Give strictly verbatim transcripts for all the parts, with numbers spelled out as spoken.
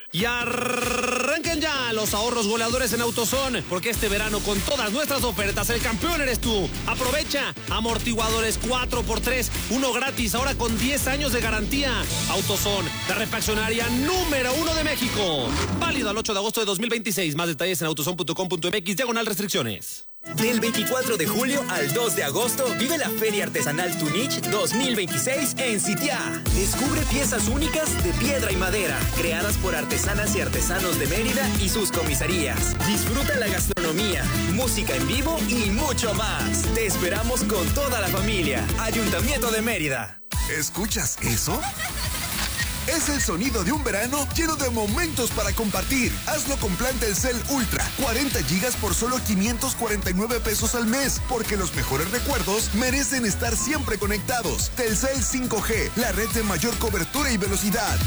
Y arranquen ya los ahorros goleadores en AutoZone, porque este verano con todas nuestras ofertas el campeón eres tú. Aprovecha, amortiguadores cuatro por tres, uno gratis, ahora con diez años de garantía. AutoZone, la refaccionaria número uno de México. Válido al ocho de agosto de dos mil veintiséis. Más detalles en autozone punto com punto mx, diagonal restricciones. Del veinticuatro de julio al dos de agosto, vive la Feria Artesanal Tunich dos mil veintiséis en Sitiá. Descubre piezas únicas de piedra y madera, creadas por artesanas y artesanos de Mérida y sus comisarías. Disfruta la gastronomía, música en vivo y mucho más. Te esperamos con toda la familia. Ayuntamiento de Mérida. ¿Escuchas eso? Es el sonido de un verano lleno de momentos para compartir. Hazlo con plan Telcel Ultra. cuarenta gigas por solo quinientos cuarenta y nueve pesos al mes. Porque los mejores recuerdos merecen estar siempre conectados. Telcel cinco G, la red de mayor cobertura y velocidad.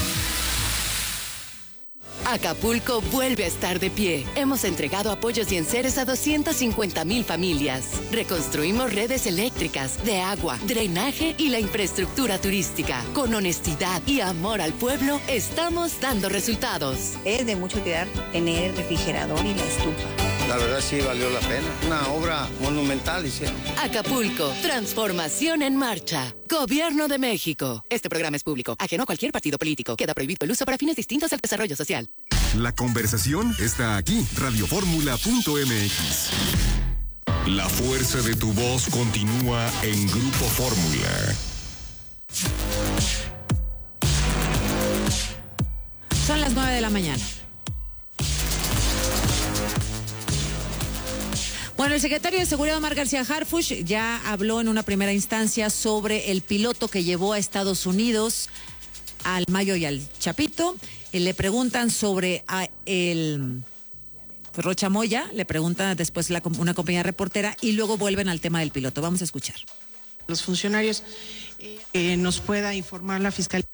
Acapulco vuelve a estar de pie. Hemos entregado apoyos y enseres a doscientas cincuenta mil familias. Reconstruimos redes eléctricas, de agua, drenaje y la infraestructura turística. Con honestidad y amor al pueblo, estamos dando resultados. Es de mucho cuidar tener el refrigerador y la estufa. La verdad sí valió la pena. Una obra monumental hicieron. Acapulco, transformación en marcha. Gobierno de México. Este programa es público, ajeno a cualquier partido político. Queda prohibido el uso para fines distintos al desarrollo social. La conversación está aquí. radio fórmula punto m x. La fuerza de tu voz continúa en Grupo Fórmula. Son las nueve de la mañana. Bueno, el secretario de Seguridad, Omar García Harfuch, ya habló en una primera instancia sobre el piloto que llevó a Estados Unidos al Mayo y al Chapito. Y le preguntan sobre a el Rocha Moya, le preguntan después la, una compañía reportera y luego vuelven al tema del piloto. Vamos a escuchar. Los funcionarios eh, nos pueda informar la Fiscalía.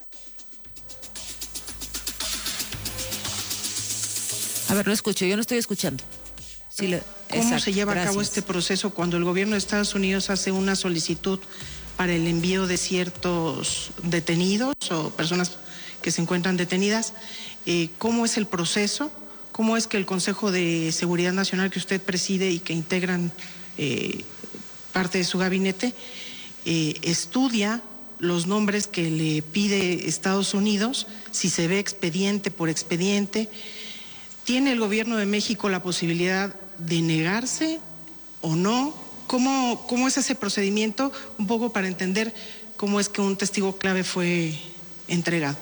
A ver, no escucho, yo no estoy escuchando. Sí, le, ¿Cómo exacto, se lleva gracias. a cabo este proceso cuando el gobierno de Estados Unidos hace una solicitud para el envío de ciertos detenidos o personas que se encuentran detenidas? Eh, ¿Cómo es el proceso? ¿Cómo es que el Consejo de Seguridad Nacional que usted preside y que integran eh, parte de su gabinete eh, estudia los nombres que le pide Estados Unidos, si se ve expediente por expediente? ¿Tiene el gobierno de México la posibilidad de negarse o no? ¿Cómo, cómo es ese procedimiento? Un poco para entender cómo es que un testigo clave fue entregado.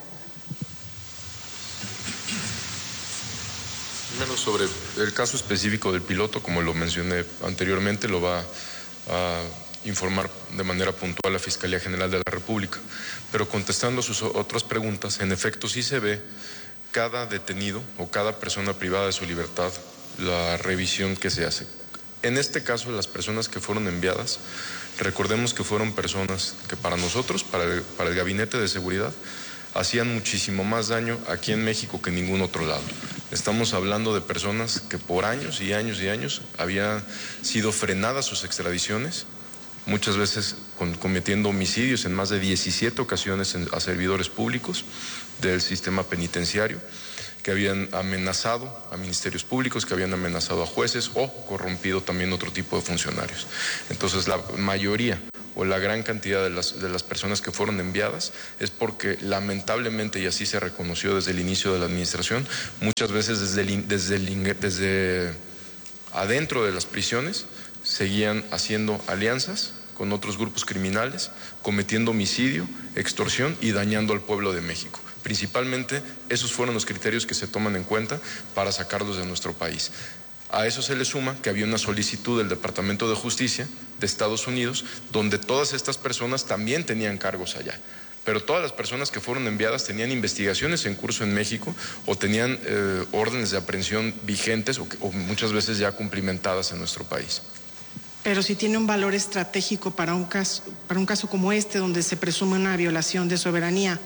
Primero, sobre el caso específico del piloto, como lo mencioné anteriormente, lo va a informar de manera puntual la Fiscalía General de la República. Pero contestando a sus otras preguntas, en efecto sí se ve cada detenido o cada persona privada de su libertad, la revisión que se hace. En este caso, las personas que fueron enviadas, recordemos que fueron personas que para nosotros, para el, para el Gabinete de Seguridad, hacían muchísimo más daño aquí en México que en ningún otro lado. Estamos hablando de personas que por años y años y años habían sido frenadas sus extradiciones, muchas veces con, cometiendo homicidios en más de diecisiete ocasiones en, a servidores públicos del sistema penitenciario, que habían amenazado a ministerios públicos, que habían amenazado a jueces o corrompido también otro tipo de funcionarios. Entonces, la mayoría o la gran cantidad de las, de las personas que fueron enviadas es porque lamentablemente, y así se reconoció desde el inicio de la administración, muchas veces desde, el, desde, el, desde adentro de las prisiones seguían haciendo alianzas con otros grupos criminales, cometiendo homicidio, extorsión y dañando al pueblo de México. Principalmente, esos fueron los criterios que se toman en cuenta para sacarlos de nuestro país. A eso se le suma que había una solicitud del Departamento de Justicia de Estados Unidos, donde todas estas personas también tenían cargos allá. Pero todas las personas que fueron enviadas tenían investigaciones en curso en México o tenían eh, órdenes de aprehensión vigentes o, o muchas veces ya cumplimentadas en nuestro país. Pero si tiene un valor estratégico para un caso, para un caso como este, donde se presume una violación de soberanía,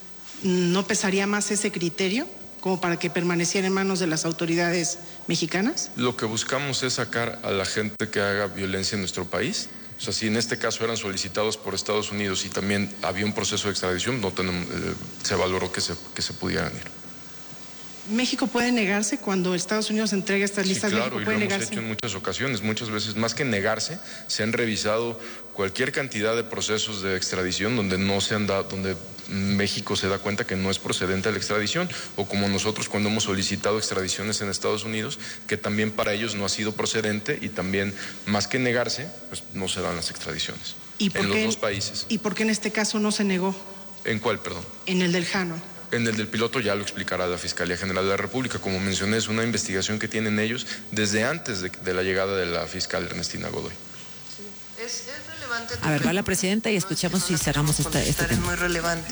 ¿no pesaría más ese criterio como para que permaneciera en manos de las autoridades mexicanas? Lo que buscamos es sacar a la gente que haga violencia en nuestro país. O sea, si en este caso eran solicitados por Estados Unidos y también había un proceso de extradición, no tenemos, eh, se valoró que se, que se pudieran ir. ¿México puede negarse cuando Estados Unidos entrega estas listas? Sí, claro, ¿México y lo puede hemos negarse? hecho en muchas ocasiones. Muchas veces, más que negarse, se han revisado cualquier cantidad de procesos de extradición donde no se han dado, donde México se da cuenta que no es procedente la extradición, o como nosotros cuando hemos solicitado extradiciones en Estados Unidos, que también para ellos no ha sido procedente y también, más que negarse, pues no se dan las extradiciones. ¿Y por en qué, los dos países. ¿Y por qué en este caso no se negó? ¿En cuál, perdón? En el del Jano. En el del piloto ya lo explicará la Fiscalía General de la República. Como mencioné, es una investigación que tienen ellos desde antes de, de la llegada de la fiscal Ernestina Godoy. Sí, es, es relevante. A ver, va la presidenta y escuchamos si cerramos esta, este tema. Es muy relevante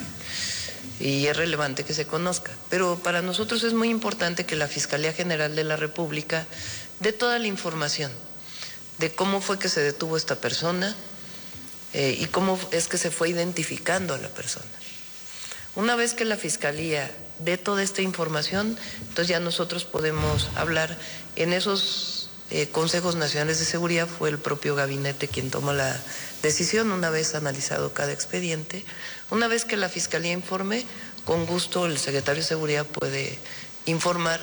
y es relevante que se conozca. Pero para nosotros es muy importante que la Fiscalía General de la República dé toda la información de cómo fue que se detuvo esta persona eh, y cómo es que se fue identificando a la persona. Una vez que la Fiscalía dé toda esta información, entonces ya nosotros podemos hablar. En esos eh, consejos nacionales de seguridad fue el propio gabinete quien tomó la decisión, una vez analizado cada expediente. Una vez que la Fiscalía informe, con gusto el secretario de Seguridad puede informar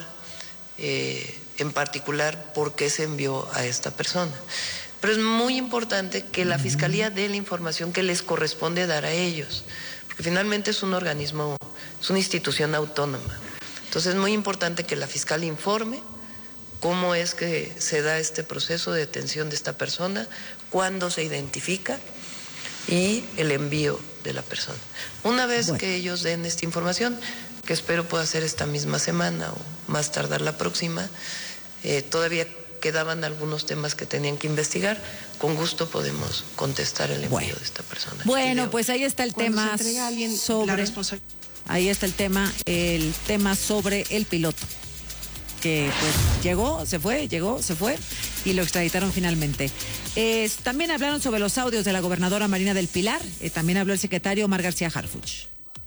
eh, en particular por qué se envió a esta persona. Pero es muy importante que la Fiscalía dé la información que les corresponde dar a ellos, porque finalmente es un organismo, es una institución autónoma. Entonces es muy importante que la fiscal informe cómo es que se da este proceso de detención de esta persona, cuándo se identifica y el envío de la persona. Una vez bueno. que ellos den esta información, que espero pueda ser esta misma semana o más tardar la próxima, eh, todavía quedaban algunos temas que tenían que investigar, con gusto podemos contestar el envío bueno. de esta persona. Bueno, pues ahí está el tema sobre ahí está el tema, el tema sobre el piloto, que pues llegó, se fue, llegó, se fue y lo extraditaron finalmente. Eh, también hablaron sobre los audios de la gobernadora Marina del Pilar, eh, también habló el secretario Omar García Harfuch.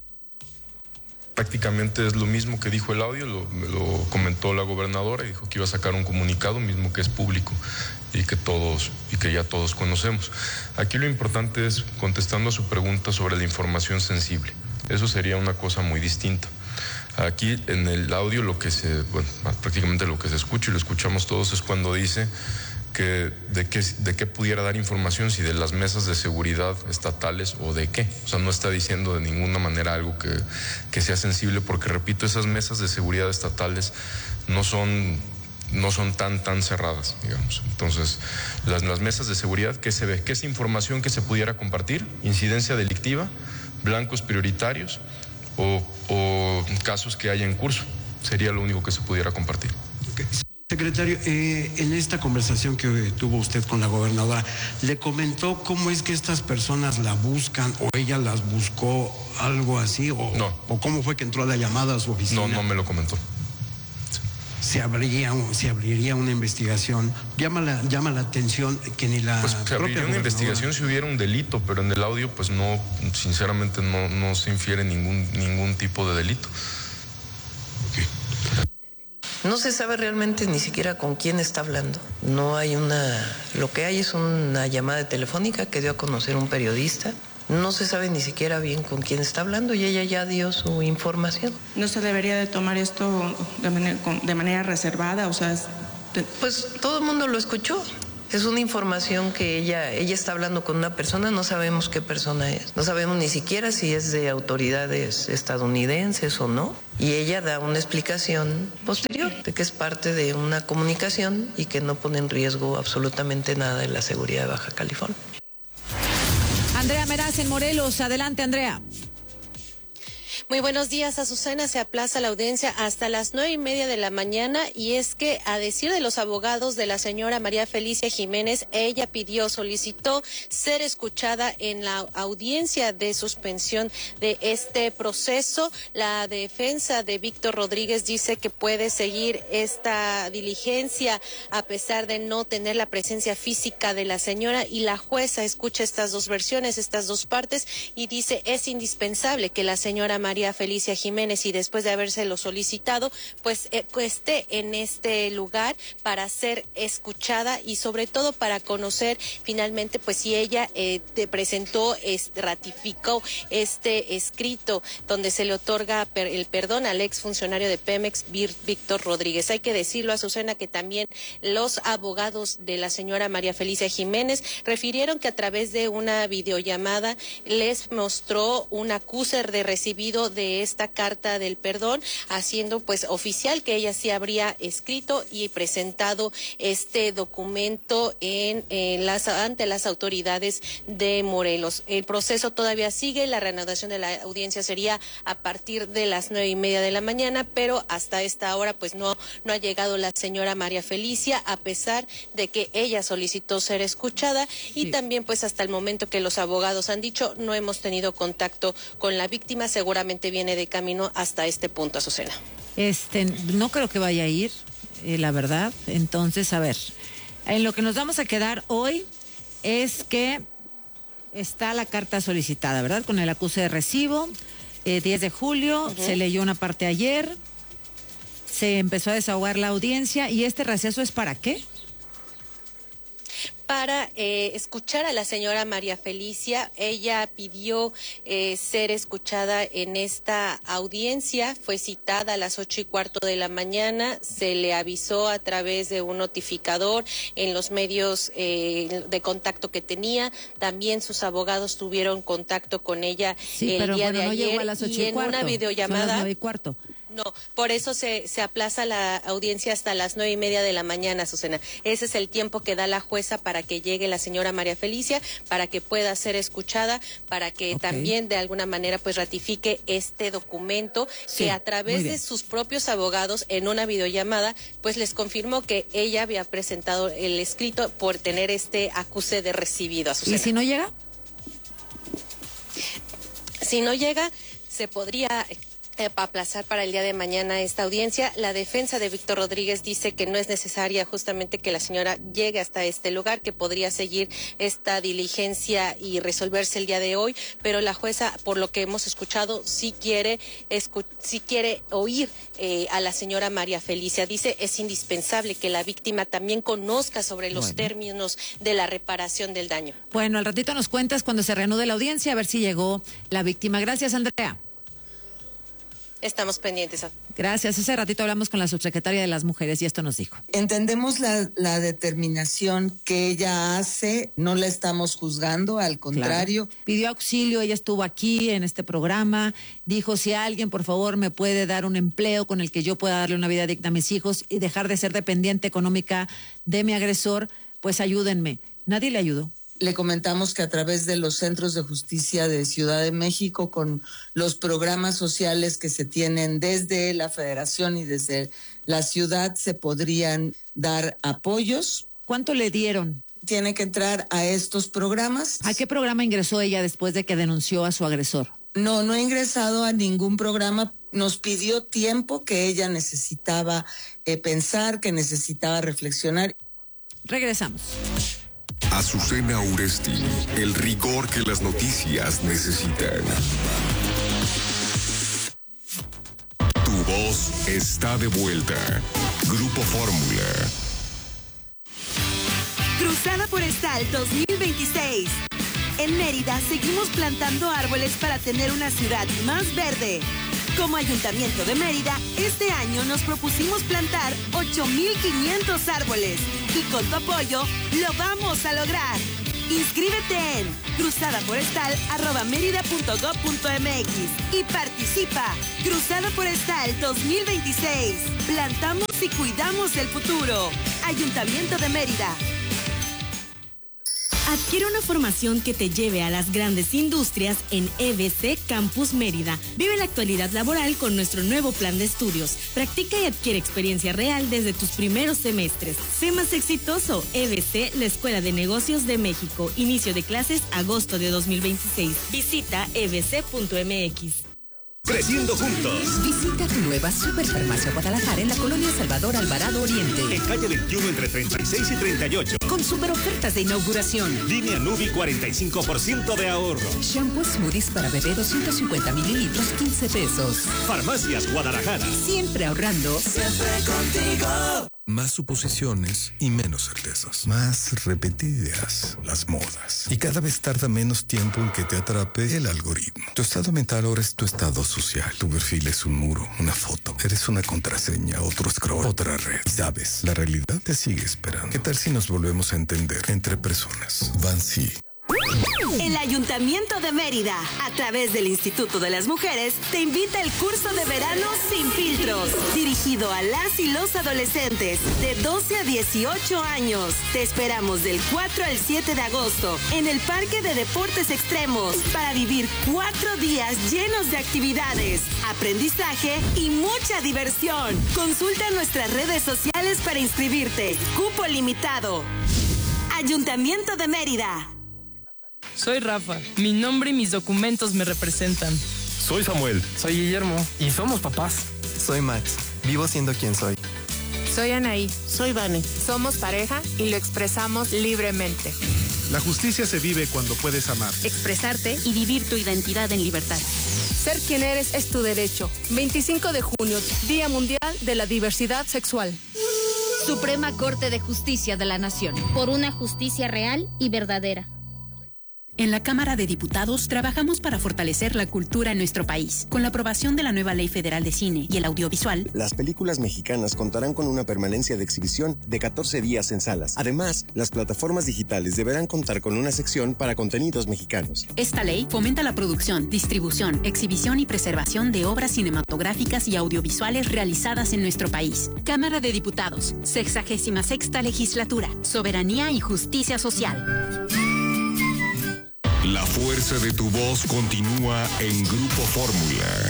Prácticamente es lo mismo que dijo el audio, lo, lo comentó la gobernadora y dijo que iba a sacar un comunicado mismo que es público y que todos y que ya todos conocemos. Aquí lo importante es contestando a su pregunta sobre la información sensible. Eso sería una cosa muy distinta. Aquí en el audio lo que se, bueno, prácticamente lo que se escucha y lo escuchamos todos es cuando dice que de qué, de qué pudiera dar información, si de las mesas de seguridad estatales o de qué. O sea, no está diciendo de ninguna manera algo que, que sea sensible, porque repito, esas mesas de seguridad estatales no son, no son tan, tan cerradas, digamos. Entonces, las, las mesas de seguridad, ¿qué se ve? ¿Qué es información que se pudiera compartir? Incidencia delictiva, blancos prioritarios o, o casos que haya en curso. Sería lo único que se pudiera compartir. Okay. Secretario, eh, en esta conversación que tuvo usted con la gobernadora, ¿le comentó cómo es que estas personas la buscan o ella las buscó, algo así? O, no. ¿O cómo fue que entró la llamada a su oficina? No, no me lo comentó. Se abriría, se abriría una investigación. Llama la, llama la atención que ni la pues se abriría una investigación si hubiera un delito, pero en el audio pues no, sinceramente no, no se infiere ningún, ningún tipo de delito. Okay. No se sabe realmente ni siquiera con quién está hablando. No hay una... Lo que hay es una llamada telefónica que dio a conocer un periodista. No se sabe ni siquiera bien con quién está hablando y ella ya dio su información. ¿No se debería de tomar esto de manera, de manera reservada? O sea, es de... Pues todo el mundo lo escuchó. Es una información que ella, ella está hablando con una persona, no sabemos qué persona es. No sabemos ni siquiera si es de autoridades estadounidenses o no. Y ella da una explicación posterior de que es parte de una comunicación y que no pone en riesgo absolutamente nada de la seguridad de Baja California. Andrea Meraz en Morelos. Adelante, Andrea. Muy buenos días, Azucena. Se aplaza la audiencia hasta las nueve y media de la mañana y es que, a decir de los abogados de la señora María Felicia Jiménez, ella pidió, solicitó ser escuchada en la audiencia de suspensión de este proceso. La defensa de Víctor Rodríguez dice que puede seguir esta diligencia a pesar de no tener la presencia física de la señora, y la jueza escucha estas dos versiones, estas dos partes, y dice es indispensable que la señora María María Felicia Jiménez y después de habérselo solicitado, pues eh, esté en este lugar para ser escuchada y sobre todo para conocer finalmente pues si ella eh, te presentó, es, ratificó este escrito donde se le otorga per, el perdón al exfuncionario de Pemex, Víctor Rodríguez. Hay que decirlo, Azucena, que también los abogados de la señora María Felicia Jiménez refirieron que a través de una videollamada les mostró un acuse de recibido de esta carta del perdón, haciendo pues oficial que ella sí habría escrito y presentado este documento en, en las ante las autoridades de Morelos. El proceso todavía sigue, la reanudación de la audiencia sería a partir de las nueve y media de la mañana, pero hasta esta hora pues no, no ha llegado la señora María Felicia, a pesar de que ella solicitó ser escuchada y sí. También pues hasta el momento que los abogados han dicho no hemos tenido contacto con la víctima, seguramente viene de camino hasta este punto, Azucena. Este, no creo que vaya a ir, eh, la verdad. Entonces, a ver, en lo que nos vamos a quedar hoy es que está la carta solicitada, ¿verdad? Con el acuse de recibo, eh, diez de julio, uh-huh. Se leyó una parte ayer, se empezó a desahogar la audiencia y este receso ¿es para qué? Para eh, escuchar a la señora María Felicia. Ella pidió eh, ser escuchada en esta audiencia, fue citada a las ocho y cuarto de la mañana, se le avisó a través de un notificador en los medios eh, de contacto que tenía, también sus abogados tuvieron contacto con ella sí, el pero día bueno, de no ayer llegó a las ocho y, y en cuarto, una videollamada. Son las nueve y cuarto. No, por eso se, se aplaza la audiencia hasta las nueve y media de la mañana, Susana. Ese es el tiempo que da la jueza para que llegue la señora María Felicia, para que pueda ser escuchada, para que okay. También de alguna manera pues ratifique este documento sí, que a través de sus propios abogados en una videollamada pues les confirmó que ella había presentado el escrito por tener este acuse de recibido, a Susana. ¿Y si no llega? Si no llega, se podría Eh, para aplazar para el día de mañana esta audiencia. La defensa de Víctor Rodríguez dice que no es necesaria justamente que la señora llegue hasta este lugar, que podría seguir esta diligencia y resolverse el día de hoy, pero la jueza, por lo que hemos escuchado, sí quiere, escu sí quiere oír eh, a la señora María Felicia. Dice es indispensable que la víctima también conozca sobre los bueno. términos de la reparación del daño. Bueno, al ratito nos cuentas cuando se reanude la audiencia, a ver si llegó la víctima. Gracias, Andrea. Estamos pendientes. Gracias. Hace ratito hablamos con la subsecretaria de las Mujeres y esto nos dijo. Entendemos la, la determinación que ella hace, no la estamos juzgando, al contrario. Claro. Pidió auxilio, ella estuvo aquí en este programa, dijo si alguien por favor me puede dar un empleo con el que yo pueda darle una vida digna a mis hijos y dejar de ser dependiente económica de mi agresor, pues ayúdenme. Nadie le ayudó. Le comentamos que a través de los centros de justicia de Ciudad de México, con los programas sociales que se tienen desde la Federación y desde la ciudad, se podrían dar apoyos. ¿Cuánto le dieron? Tiene que entrar a estos programas. ¿A qué programa ingresó ella después de que denunció a su agresor? No, no ha ingresado a ningún programa. Nos pidió tiempo que ella necesitaba eh, pensar, que necesitaba reflexionar. Regresamos. Azucena Uresti, el rigor que las noticias necesitan. Tu voz está de vuelta. Grupo Fórmula. Cruzada Forestal dos mil veintiséis. En Mérida seguimos plantando árboles para tener una ciudad más verde. Como Ayuntamiento de Mérida, este año nos propusimos plantar ocho mil quinientos árboles y con tu apoyo lo vamos a lograr. Inscríbete en cruzadaforestal arroba mérida punto gob punto mx y participa. Cruzada Forestal dos mil veintiséis. Plantamos y cuidamos el futuro. Ayuntamiento de Mérida. Adquiere una formación que te lleve a las grandes industrias en E B C Campus Mérida. Vive la actualidad laboral con nuestro nuevo plan de estudios. Practica y adquiere experiencia real desde tus primeros semestres. Sé más exitoso. E B C, la Escuela de Negocios de México. Inicio de clases agosto de dos mil veintiséis. Visita e b c punto m x. Creciendo juntos. Visita tu nueva Superfarmacia Guadalajara en la colonia Salvador Alvarado Oriente. En calle veintiuno entre treinta y seis y treinta y ocho. Con super ofertas de inauguración. Línea Nubi cuarenta y cinco por ciento de ahorro. Shampoo Smoothies para bebé doscientos cincuenta mililitros, quince pesos. Farmacias Guadalajara. Siempre ahorrando. Siempre contigo. Más suposiciones y menos certezas. Más repetidas las modas. Y cada vez tarda menos tiempo en que te atrape el algoritmo. Tu estado mental ahora es tu estado social. Tu perfil es un muro, una foto. Eres una contraseña, otro scroll, otra red. ¿Sabes? La realidad te sigue esperando. ¿Qué tal si nos volvemos a entender entre personas? Bansi. El Ayuntamiento de Mérida, a través del Instituto de las Mujeres, te invita al curso de verano Sin Filtros, dirigido a las y los adolescentes de doce a dieciocho años. Te esperamos del cuatro al siete de agosto en el Parque de Deportes Extremos para vivir cuatro días llenos de actividades, aprendizaje y mucha diversión. Consulta nuestras redes sociales para inscribirte. Cupo limitado. Ayuntamiento de Mérida. Soy Rafa. Mi nombre y mis documentos me representan. Soy Samuel. Soy Guillermo. Y somos papás. Soy Max. Vivo siendo quien soy. Soy Anaí. Soy Vane. Somos pareja y lo expresamos libremente. La justicia se vive cuando puedes amar, expresarte y vivir tu identidad en libertad. Ser quien eres es tu derecho. veinticinco de junio, Día Mundial de la Diversidad Sexual. Suprema Corte de Justicia de la Nación. Por una justicia real y verdadera. En la Cámara de Diputados trabajamos para fortalecer la cultura en nuestro país. Con la aprobación de la nueva Ley Federal de Cine y el Audiovisual, las películas mexicanas contarán con una permanencia de exhibición de catorce días en salas. Además, las plataformas digitales deberán contar con una sección para contenidos mexicanos. Esta ley fomenta la producción, distribución, exhibición y preservación de obras cinematográficas y audiovisuales realizadas en nuestro país. Cámara de Diputados, sexagésima sexta legislatura, soberanía y justicia social. La fuerza de tu voz continúa en Grupo Fórmula.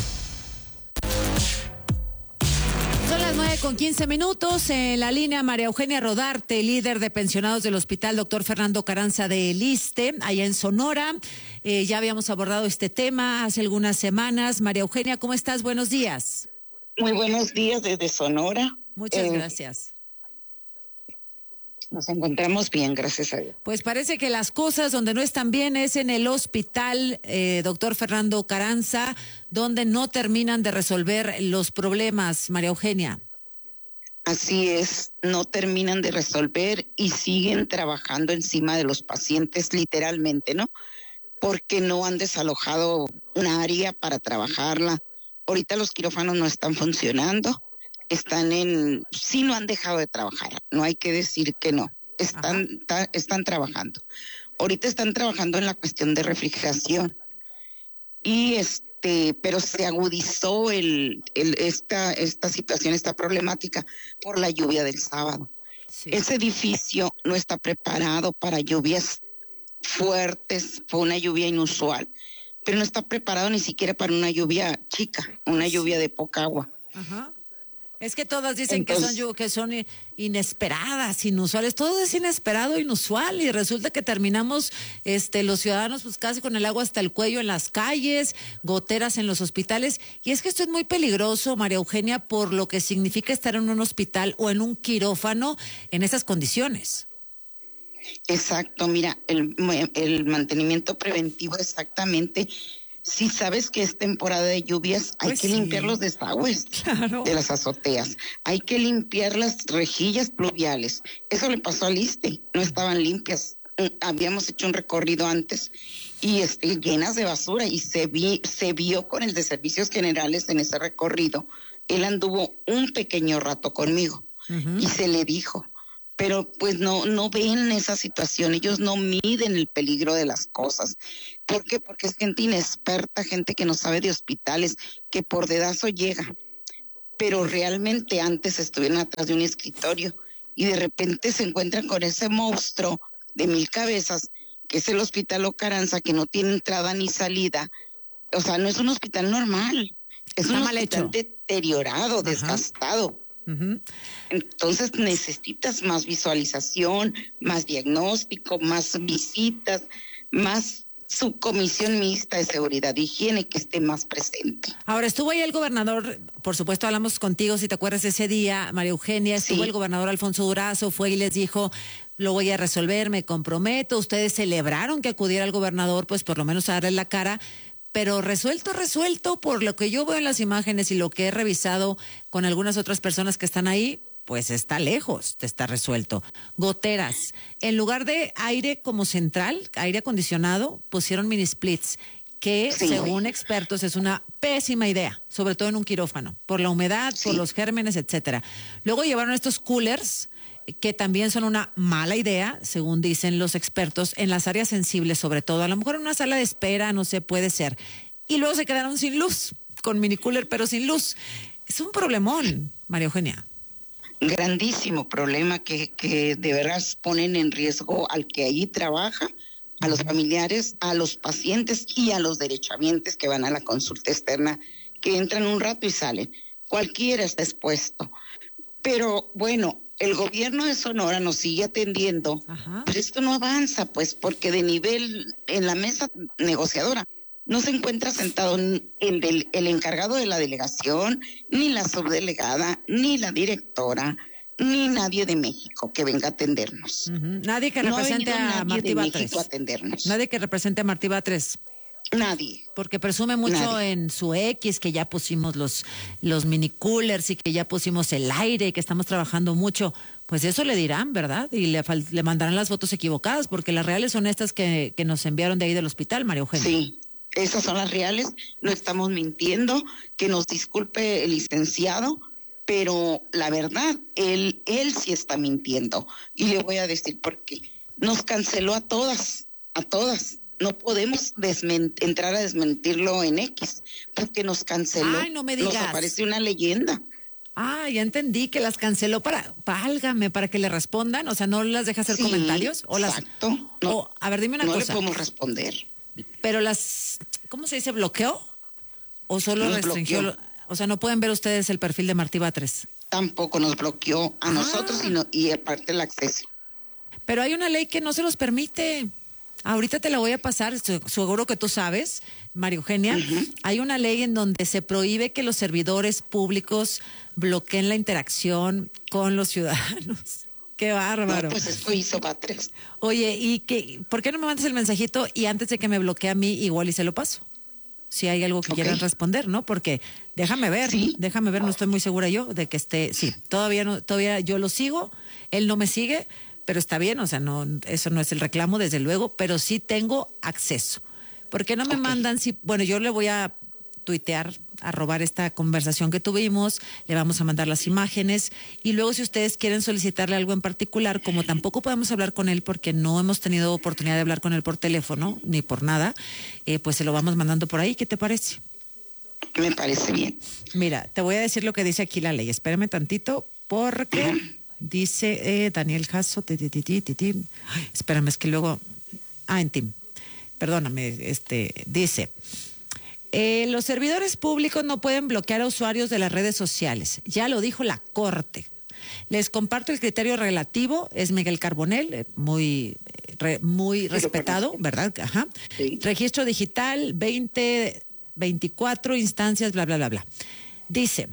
Son las nueve con quince minutos. En la línea María Eugenia Rodarte, líder de pensionados del Hospital Doctor Fernando Carranza de Liste, allá en Sonora. Eh, ya habíamos abordado este tema hace algunas semanas. María Eugenia, ¿cómo estás? Buenos días. Muy buenos días desde Sonora. Muchas eh, gracias. Nos encontramos bien, gracias a Dios. Pues parece que las cosas donde no están bien es en el hospital eh, Doctor Fernando Carranza, donde no terminan de resolver los problemas, María Eugenia. Así es, no terminan de resolver y siguen trabajando encima de los pacientes, literalmente, ¿no? Porque no han desalojado una área para trabajarla. Ahorita los quirófanos no están funcionando. Están en, sí no han dejado de trabajar, no hay que decir que no, están, ta, están trabajando. Ahorita están trabajando en la cuestión de refrigeración y este, pero se agudizó el, el esta, esta situación, esta problemática por la lluvia del sábado. Sí. Ese edificio no está preparado para lluvias fuertes, fue una lluvia inusual, pero no está preparado ni siquiera para una lluvia chica, una lluvia de poca agua. Ajá. Es que todas dicen Entonces, que son que son inesperadas, inusuales, todo es inesperado, inusual, y resulta que terminamos este los ciudadanos pues casi con el agua hasta el cuello en las calles, goteras en los hospitales, y es que esto es muy peligroso, María Eugenia, por lo que significa estar en un hospital o en un quirófano en esas condiciones. Exacto, mira, el, el mantenimiento preventivo exactamente. Si sabes que es temporada de lluvias, hay pues que sí. limpiar los desagües claro. de las azoteas. Hay que limpiar las rejillas pluviales. Eso le pasó al Iste, no estaban limpias. Habíamos hecho un recorrido antes y este, llenas de basura y se, vi, se vio con el de Servicios Generales en ese recorrido. Él anduvo un pequeño rato conmigo uh-huh. y se le dijo. Pero pues no no ven esa situación, ellos no miden el peligro de las cosas. ¿Por qué? Porque es gente inexperta, gente que no sabe de hospitales, que por dedazo llega. Pero realmente antes estuvieron atrás de un escritorio y de repente se encuentran con ese monstruo de mil cabezas, que es el Hospital Carranza, que no tiene entrada ni salida. O sea, no es un hospital normal, es Está un hospital hecho. deteriorado, Ajá. desgastado. Uh-huh. Entonces necesitas más visualización, más diagnóstico, más visitas, más su comisión mixta de seguridad e higiene que esté más presente. Ahora, estuvo ahí el gobernador, por supuesto hablamos contigo, si te acuerdas ese día, María Eugenia, estuvo sí. el gobernador Alfonso Durazo, fue y les dijo, lo voy a resolver, me comprometo. Ustedes celebraron que acudiera el gobernador, pues por lo menos a darle la cara, pero resuelto, resuelto, por lo que yo veo en las imágenes y lo que he revisado con algunas otras personas que están ahí, pues está lejos de estar resuelto. Goteras. En lugar de aire como central, aire acondicionado, pusieron mini splits, que sí. según expertos es una pésima idea, sobre todo en un quirófano, por la humedad, sí. por los gérmenes, etcétera. Luego llevaron estos coolers, que también son una mala idea, según dicen los expertos, en las áreas sensibles sobre todo. A lo mejor en una sala de espera, no sé, puede ser. Y luego se quedaron sin luz, con mini cooler, pero sin luz. Es un problemón, María Eugenia. Grandísimo problema que, que de verdad ponen en riesgo al que allí trabaja, a los familiares, a los pacientes y a los derechohabientes que van a la consulta externa, que entran un rato y salen. Cualquiera está expuesto. Pero bueno, el gobierno de Sonora nos sigue atendiendo, Ajá. pero esto no avanza, pues, porque de nivel en la mesa negociadora no se encuentra sentado el, el, el encargado de la delegación, ni la subdelegada, ni la directora, ni nadie de México que venga a atendernos. Uh-huh. Nadie que no represente a Martí Batres. A atendernos. Nadie que represente a Martí Batres. Nadie. Porque presume mucho Nadie. En su X que ya pusimos los, los mini coolers y que ya pusimos el aire y que estamos trabajando mucho. Pues eso le dirán, ¿verdad? Y le, le mandarán las fotos equivocadas, porque las reales son estas que, que nos enviaron de ahí del hospital, María Eugenia. Sí. Esas son las reales, no estamos mintiendo, que nos disculpe el licenciado, pero la verdad, él, él sí está mintiendo. Y le voy a decir por qué. Nos canceló a todas, a todas. No podemos desment- entrar a desmentirlo en X, porque nos canceló. Ay, no me digas. Nos aparece una leyenda. Ah, ya entendí que las canceló para, válgame, para que le respondan, o sea, ¿no las deja hacer sí, comentarios? O exacto. Las, no, o, a ver, dime una no cosa. No le podemos responder. Pero las, ¿cómo se dice? ¿Bloqueó? ¿O solo nos restringió? Bloqueó. O sea, ¿no pueden ver ustedes el perfil de Martí Batres? Tampoco nos bloqueó a ah. nosotros y, no, y aparte el acceso. Pero hay una ley que no se los permite. Ahorita te la voy a pasar, seguro que tú sabes, María Eugenia. Uh-huh. Hay una ley en donde se prohíbe que los servidores públicos bloqueen la interacción con los ciudadanos. ¡Qué bárbaro! No, pues esto hizo Batres. Oye, ¿y qué, por qué no me mandas el mensajito y antes de que me bloquee a mí, igual y se lo paso? Si hay algo que okay. quieran responder, ¿no? Porque déjame ver, ¿Sí? déjame ver, no estoy muy segura yo de que esté, sí, todavía no, todavía yo lo sigo, él no me sigue, pero está bien, o sea, no, eso no es el reclamo, desde luego, pero sí tengo acceso. ¿Por qué no me okay. mandan? Si, bueno, yo le voy a tuitear, a robar esta conversación que tuvimos, le vamos a mandar las imágenes y luego si ustedes quieren solicitarle algo en particular, como tampoco podemos hablar con él porque no hemos tenido oportunidad de hablar con él por teléfono ni por nada, eh, pues se lo vamos mandando por ahí. ¿Qué te parece? Me parece bien. Mira, te voy a decir lo que dice aquí la ley. Espérame tantito porque uh-huh. dice eh, Daniel Jasso, ti, ti, ti, ti, ti. Ay, espérame, es que luego, ah, en Tim, perdóname, este, dice... Eh, los servidores públicos no pueden bloquear a usuarios de las redes sociales. Ya lo dijo la Corte. Les comparto el criterio relativo. Es Miguel Carbonell, eh, muy, re, muy respetado, ¿verdad? Ajá. Sí. Registro digital, veinte veinticuatro instancias, bla, bla, bla, bla. Dice,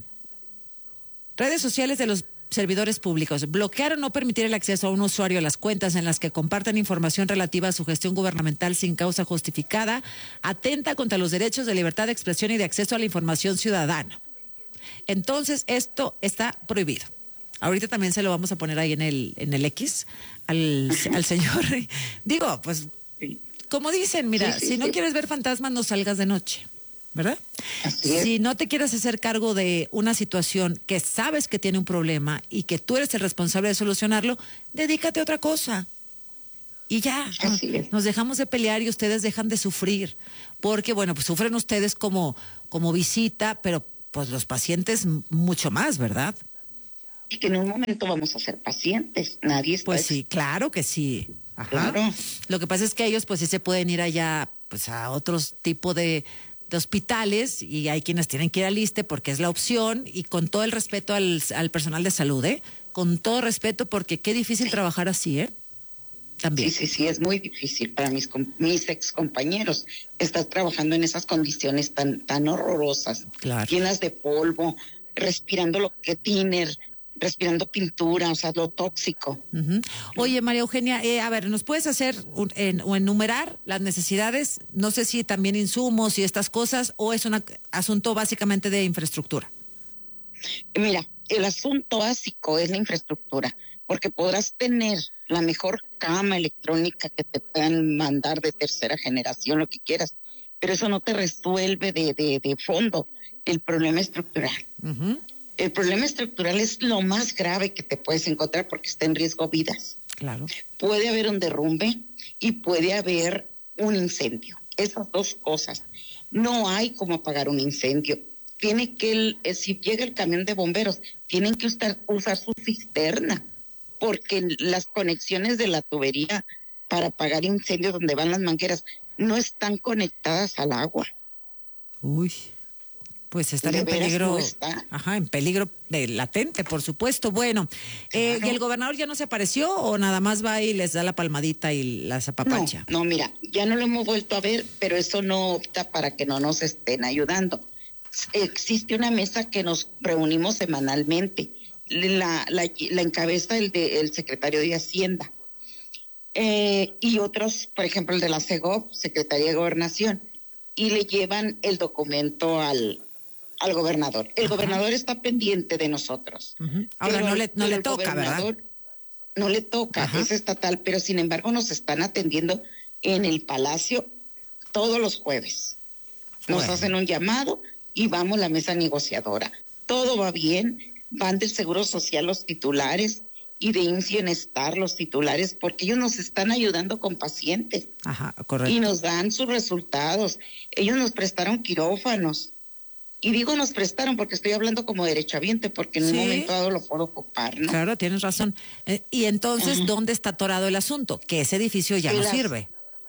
redes sociales de los servidores públicos. Bloquear o no permitir el acceso a un usuario a las cuentas en las que compartan información relativa a su gestión gubernamental sin causa justificada atenta contra los derechos de libertad de expresión y de acceso a la información ciudadana. Entonces, esto está prohibido. Ahorita también se lo vamos a poner ahí en el, en el X al, al señor. Digo, pues, como dicen, mira, sí, sí, si no sí. quieres ver fantasmas, no salgas de noche. ¿Verdad? Si no te quieres hacer cargo de una situación que sabes que tiene un problema y que tú eres el responsable de solucionarlo, dedícate a otra cosa. Y ya, nos, nos dejamos de pelear y ustedes dejan de sufrir. Porque, bueno, pues sufren ustedes como, como visita, pero pues los pacientes mucho más, ¿verdad? Y que en un momento vamos a ser pacientes, nadie está... Pues sí, claro que sí. Ajá. Claro. Lo que pasa es que ellos pues sí se pueden ir allá pues a otros tipos de... de hospitales y hay quienes tienen que ir al ISSSTE porque es la opción y con todo el respeto al, al personal de salud, ¿eh? Con todo respeto porque qué difícil trabajar así, ¿eh? También. Sí, sí, sí, es muy difícil para mis, mis ex compañeros estar trabajando en esas condiciones tan, tan horrorosas, claro. llenas de polvo, respirando lo que tiene, respirando pintura, o sea, lo tóxico. Uh-huh. Oye, María Eugenia, eh, a ver, ¿nos puedes hacer un, en, o enumerar las necesidades? No sé si también insumos y estas cosas, o es un asunto básicamente de infraestructura. Mira, el asunto básico es la infraestructura, porque podrás tener la mejor cama electrónica que te puedan mandar de tercera generación, lo que quieras, pero eso no te resuelve de, de, de fondo el problema estructural. Uh-huh. El problema estructural es lo más grave que te puedes encontrar porque está en riesgo vidas. Claro. Puede haber un derrumbe y puede haber un incendio. Esas dos cosas. No hay cómo apagar un incendio. Tiene que, el, si llega el camión de bomberos, tienen que usar, usar su cisterna, porque las conexiones de la tubería para apagar incendios donde van las mangueras no están conectadas al agua. Uy, pues estar en peligro, no ajá, en peligro de latente, por supuesto. Bueno, eh, claro. ¿Y el gobernador ya no se apareció o nada más va y les da la palmadita y la zapapacha? No, no, mira, ya no lo hemos vuelto a ver, pero eso no opta para que no nos estén ayudando. Existe una mesa que nos reunimos semanalmente. La, la, la encabeza el, de, el secretario de Hacienda eh, y otros, por ejemplo el de la SEGOV, Secretaría de Gobernación, y le llevan el documento al, al gobernador. El Ajá. gobernador está pendiente de nosotros. Uh-huh. Ahora pero, no le, no le toca, ¿verdad? No le toca, Ajá. es estatal, pero sin embargo nos están atendiendo en el Palacio todos los jueves. Nos bueno. hacen un llamado y vamos a la mesa negociadora. Todo va bien. Van del Seguro Social los titulares y de I M S S Bienestar los titulares, porque ellos nos están ayudando con pacientes. Ajá, correcto. Y nos dan sus resultados. Ellos nos prestaron quirófanos. Y digo nos prestaron porque estoy hablando como derechohabiente, porque en sí. un momento dado lo puedo ocupar, ¿no? Claro, tienes razón. Eh, y entonces, Ajá. ¿dónde está atorado el asunto? Que ese edificio ya el no sirve.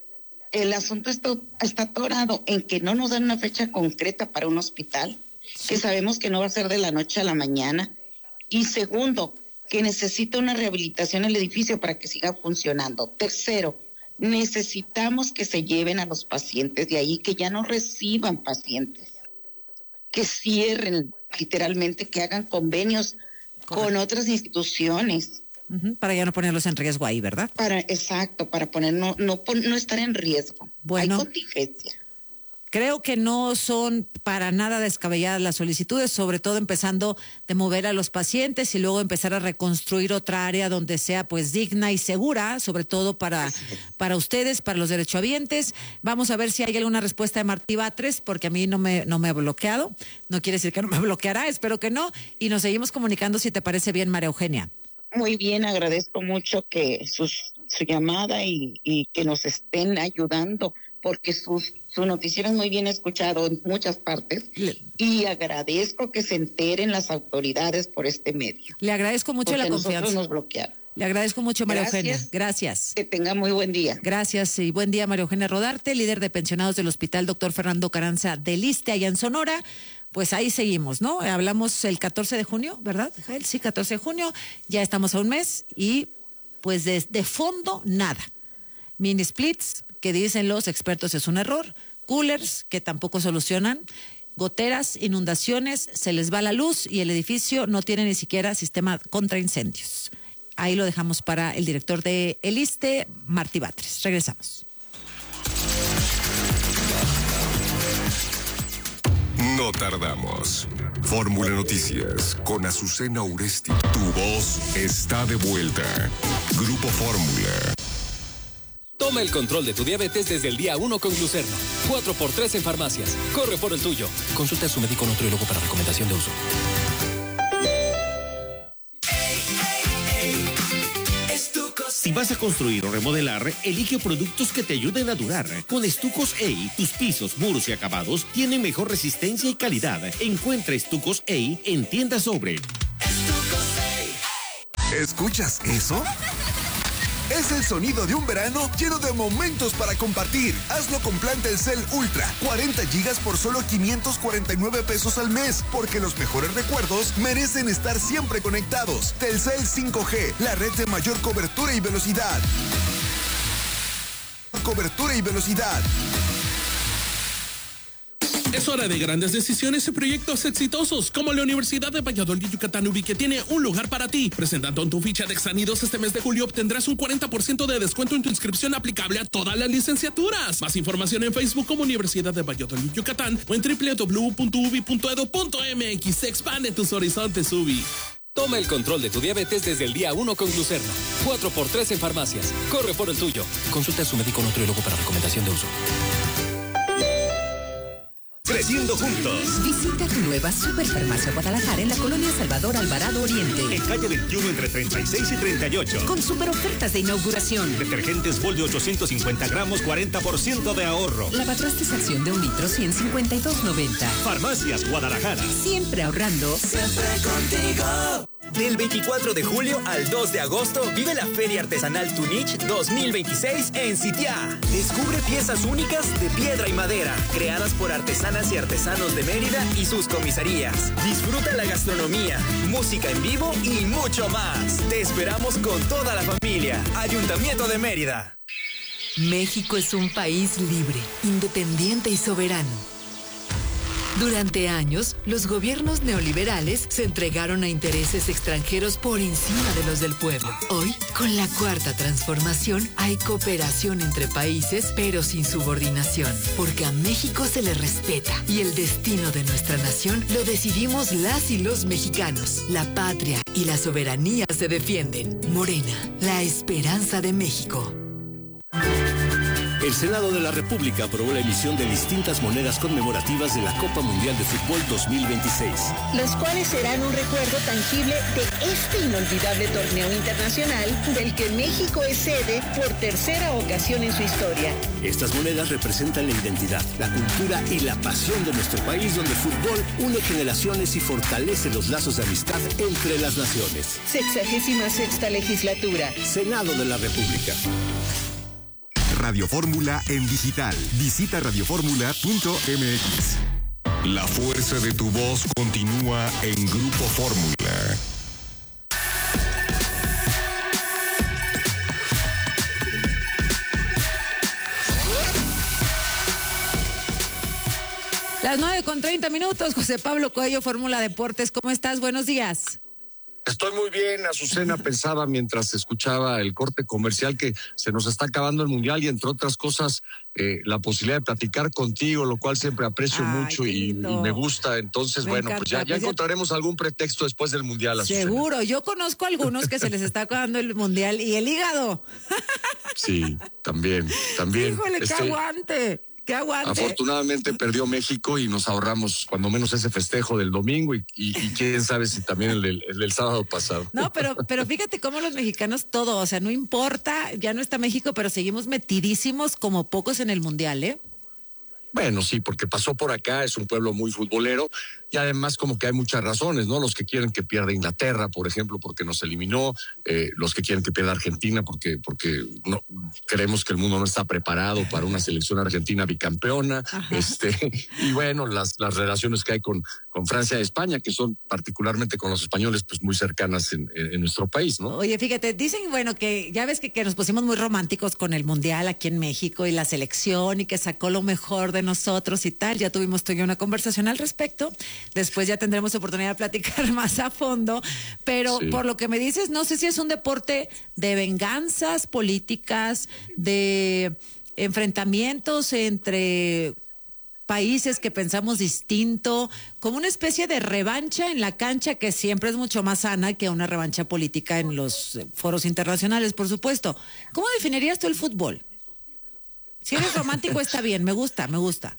El asunto está, está atorado en que no nos dan una fecha concreta para un hospital, sí. que sabemos que no va a ser de la noche a la mañana. Y segundo, que necesita una rehabilitación el edificio para que siga funcionando. Tercero, necesitamos que se lleven a los pacientes de ahí, que ya no reciban pacientes, que cierren literalmente, que hagan convenios Correcto. Con otras instituciones. Uh-huh, para ya no ponerlos en riesgo ahí, ¿verdad? Para, exacto, para poner no, no, no estar en riesgo. Bueno, hay contingencia. Creo que no son para nada descabelladas las solicitudes, sobre todo empezando de mover a los pacientes y luego empezar a reconstruir otra área donde sea pues digna y segura, sobre todo para, para ustedes, para los derechohabientes. Vamos a ver si hay alguna respuesta de Martí Batres, porque a mí no me, no me ha bloqueado. No quiere decir que no me bloqueará, espero que no. Y nos seguimos comunicando si te parece bien, María Eugenia. Muy bien, agradezco mucho que sus, su llamada y, y que nos estén ayudando, porque sus, su noticiero es muy bien escuchado en muchas partes Le... y agradezco que se enteren las autoridades por este medio. Le agradezco mucho la confianza. Nosotros nos bloquearon. Le agradezco mucho, María Gracias. Eugenia. Gracias. Que tenga muy buen día. Gracias y buen día, María Eugenia Rodarte, líder de pensionados del Hospital Doctor Fernando Carranza del Iste, allá en Sonora. Pues ahí seguimos, ¿no? Hablamos el catorce de junio, ¿verdad, Jael? Sí, catorce de junio, ya estamos a un mes y pues de, de fondo, nada. Mini splits, que dicen los expertos es un error, coolers, que tampoco solucionan, goteras, inundaciones, se les va la luz y el edificio no tiene ni siquiera sistema contra incendios. Ahí lo dejamos para el director de El Iste, Martí Batres. Regresamos. No tardamos. Fórmula Noticias con Azucena Uresti. Tu voz está de vuelta. Grupo Fórmula. Toma el control de tu diabetes desde el día uno con Glucerno. cuatro por tres en farmacias. Corre por el tuyo. Consulta a su médico nutriólogo para recomendación de uso. Si vas a construir o remodelar, elige productos que te ayuden a durar. Con Estucos E I, tus pisos, muros y acabados tienen mejor resistencia y calidad. Encuentra Estucos E I en tiendas Sobre. ¿Escuchas eso? Es el sonido de un verano lleno de momentos para compartir. Hazlo con plan Telcel Ultra. cuarenta gigas por solo quinientos cuarenta y nueve pesos al mes. Porque los mejores recuerdos merecen estar siempre conectados. Telcel cinco G, la red de mayor cobertura y velocidad. mayor cobertura y velocidad. Es hora de grandes decisiones y proyectos exitosos, como la Universidad de Valladolid Yucatán U B I, que tiene un lugar para ti. Presentando tu ficha de Exanidos este mes de julio, obtendrás un cuarenta por ciento de descuento en tu inscripción aplicable a todas las licenciaturas. Más información en Facebook como Universidad de Valladolid Yucatán o en doble u doble u doble u punto u b i punto e d u punto m x. Expande tus horizontes, U B I. Toma el control de tu diabetes desde el día uno con Glucerno. cuatro por tres en farmacias. Corre por el tuyo. Consulta a su médico nutriólogo para recomendación de uso. Creciendo juntos. Visita tu nueva Superfarmacia Guadalajara en la colonia Salvador Alvarado Oriente. En calle veintiuno entre treinta y seis y treinta y ocho. Con super ofertas de inauguración. Detergentes Bol de ochocientos cincuenta gramos, cuarenta por ciento de ahorro. Lavatrastes Acción de un litro, ciento cincuenta y dos noventa. Farmacias Guadalajara. Siempre ahorrando. Siempre contigo. Del veinticuatro de julio al dos de agosto, vive la Feria Artesanal Tunich dos mil veintiséis en Sitiá. Descubre piezas únicas de piedra y madera, creadas por artesanas y artesanos de Mérida y sus comisarías. Disfruta la gastronomía, música en vivo y mucho más. Te esperamos con toda la familia. Ayuntamiento de Mérida. México es un país libre, independiente y soberano. Durante años, los gobiernos neoliberales se entregaron a intereses extranjeros por encima de los del pueblo. Hoy, con la cuarta transformación, hay cooperación entre países, pero sin subordinación, porque a México se le respeta y el destino de nuestra nación lo decidimos las y los mexicanos. La patria y la soberanía se defienden. Morena, la esperanza de México. El Senado de la República aprobó la emisión de distintas monedas conmemorativas de la Copa Mundial de Fútbol dos mil veintiséis. Las cuales serán un recuerdo tangible de este inolvidable torneo internacional del que México es sede por tercera ocasión en su historia. Estas monedas representan la identidad, la cultura y la pasión de nuestro país, donde el fútbol une generaciones y fortalece los lazos de amistad entre las naciones. Sexagésima sexta legislatura. Senado de la República. Radio Fórmula en digital. Visita radio fórmula punto m x. La fuerza de tu voz continúa en Grupo Fórmula. Las nueve con treinta minutos, José Pablo Coello, Fórmula Deportes. ¿Cómo estás? Buenos días. Estoy muy bien, Azucena. Pensaba mientras escuchaba el corte comercial que se nos está acabando el Mundial y, entre otras cosas, eh, la posibilidad de platicar contigo, lo cual siempre aprecio Ay, mucho y, y me gusta. Entonces, me bueno, encanta. pues ya, ya pues encontraremos ya... algún pretexto después del Mundial, Azucena. Seguro, yo conozco a algunos que se les está acabando el Mundial y el hígado. Sí, también, también. Híjole, este... que aguante. ¡Qué aguante! Afortunadamente perdió México y nos ahorramos cuando menos ese festejo del domingo y, y, y quién sabe si también el del, el del sábado pasado. No, pero, pero fíjate cómo los mexicanos todo, o sea, no importa, ya no está México, pero seguimos metidísimos como pocos en el Mundial, ¿eh? Bueno, sí, porque pasó por acá, es un pueblo muy futbolero y además como que hay muchas razones, ¿no? Los que quieren que pierda Inglaterra, por ejemplo, porque nos eliminó, eh, los que quieren que pierda Argentina porque porque no creemos que el mundo no está preparado para una selección argentina bicampeona, Ajá. este y bueno, las las relaciones que hay con con Francia y España, que son particularmente con los españoles, pues muy cercanas en, en, en nuestro país, ¿no? Oye, fíjate, dicen, bueno, que ya ves que, que nos pusimos muy románticos con el Mundial aquí en México y la selección y que sacó lo mejor de nosotros y tal. Ya tuvimos tú y yo una conversación al respecto. Después ya tendremos oportunidad de platicar más a fondo. Pero sí. por lo que me dices, no sé si es un deporte de venganzas políticas, de enfrentamientos entre países que pensamos distinto, como una especie de revancha en la cancha que siempre es mucho más sana que una revancha política en los foros internacionales, por supuesto. ¿Cómo definirías tú el fútbol? Si eres romántico está bien, me gusta, me gusta.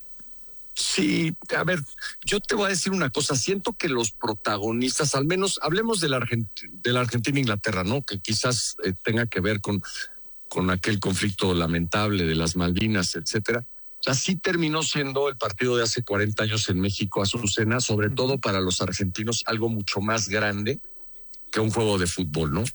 Sí, a ver, yo te voy a decir una cosa, siento que los protagonistas, al menos hablemos de la, Argent de la Argentina e Inglaterra, ¿no? Que quizás eh, tenga que ver con, con aquel conflicto lamentable de las Malvinas, etcétera. Así terminó siendo el partido de hace cuarenta años en México, Azucena, sobre todo para los argentinos, algo mucho más grande que un juego de fútbol, ¿no?